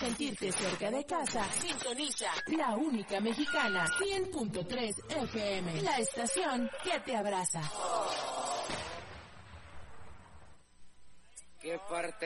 sentirte cerca de casa, sintoniza la única mexicana 100.3 FM, la estación que te abraza. ¿Qué parte